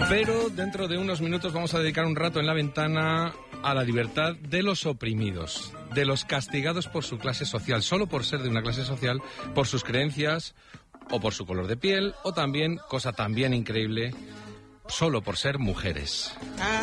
Pero dentro de unos minutos vamos a dedicar un rato en la ventana a la libertad de los oprimidos, de los castigados por su clase social, solo por ser de una clase social, por sus creencias o por su color de piel, o también, cosa también increíble, solo por ser mujeres.